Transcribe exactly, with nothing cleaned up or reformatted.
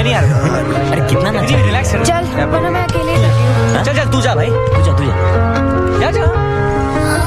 नहीं आ रहा। अरे कितना ना रिलैक्स चल वरना मैं अकेले कर रही हूँ। चल चल तू जा भाई, तू जा तू जा।